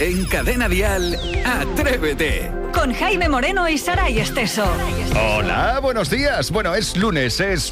En Cadena Dial, Atrévete. Con Jaime Moreno y Saray Esteso. Hola, buenos días. Bueno, es lunes, es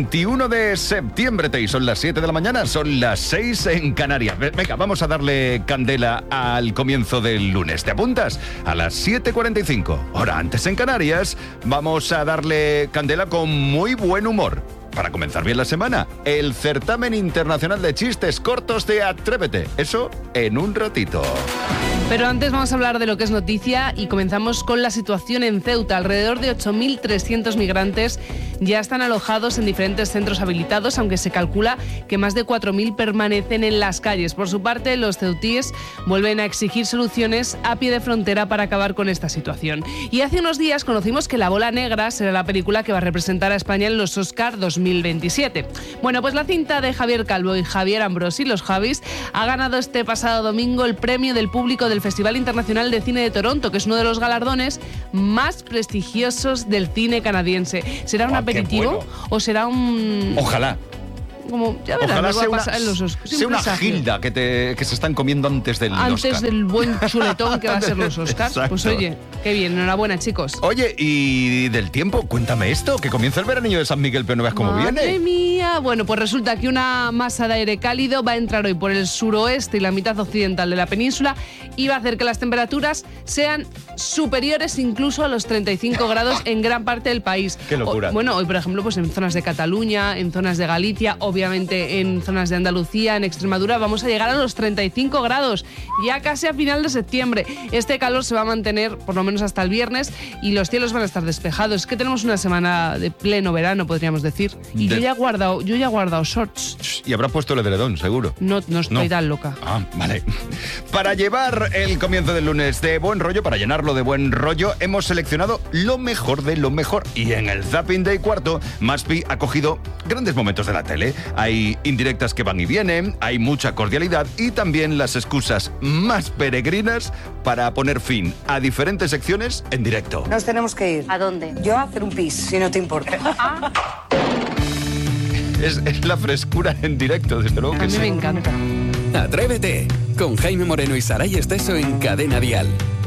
21 de septiembre. Son las 7 de la mañana, son las 6 en Canarias. Venga, vamos a darle candela al comienzo del lunes. ¿Te apuntas? A las 7:45, hora antes en Canarias, vamos a darle candela con muy buen humor. Para comenzar bien la semana, el certamen internacional de chistes cortos de Atrévete. Eso en un ratito. Pero antes vamos a hablar de lo que es noticia y comenzamos con la situación en Ceuta. Alrededor de 8.300 migrantes ya están alojados en diferentes centros habilitados, aunque se calcula que más de 4.000 permanecen en las calles. Por su parte, los ceutíes vuelven a exigir soluciones a pie de frontera para acabar con esta situación. Y hace unos días conocimos que La Bola Negra será la película que va a representar a España en los Oscar 2027. Bueno, pues la cinta de Javier Calvo y Javier Ambrosi, los Javis, ha ganado este pasado domingo el premio del público del Festival Internacional de Cine de Toronto, que es uno de los galardones más prestigiosos del cine canadiense. ¿Será un aperitivo bueno. O será un...? Ojalá. Como, ya verás, ojalá sea una gilda que se están comiendo antes del Oscar. Antes del buen chuletón que va a ser los Oscars. Exacto. Pues oye, qué bien, enhorabuena, chicos. Oye, y del tiempo, cuéntame esto, que comienza el veranillo de San Miguel, pero no veas cómo viene. ¡Madre mía! Bueno, pues resulta que una masa de aire cálido va a entrar hoy por el suroeste y la mitad occidental de la península y va a hacer que las temperaturas sean superiores incluso a los 35 grados en gran parte del país. ¡Qué locura! Bueno, hoy, por ejemplo, pues en zonas de Cataluña, en zonas de Galicia, obviamente en zonas de Andalucía, en Extremadura, vamos a llegar a los 35 grados, ya casi a final de septiembre. Este calor se va a mantener por lo menos hasta el viernes y los cielos van a estar despejados. Es que tenemos una semana de pleno verano, podríamos decir. Y yo ya he guardado shorts. Y habrás puesto el edredón, seguro. No estoy tan loca. Ah, vale. Para llevar el comienzo del lunes de buen rollo, para llenarlo de buen rollo, hemos seleccionado lo mejor de lo mejor. Y en el Zapping de cuarto, Maspi ha cogido grandes momentos de la tele. Hay indirectas que van y vienen, hay mucha cordialidad y también las excusas más peregrinas para poner fin a diferentes secciones en directo. Nos tenemos que ir. ¿A dónde? Yo a hacer un pis, si no te importa. Es la frescura en directo, desde luego que A mí sí. me encanta. Atrévete, con Jaime Moreno y Saray Esteso en Cadena Dial.